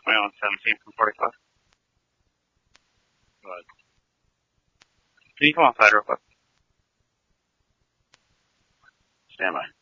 own 17 from 45. But Can you come outside real quick? stand by.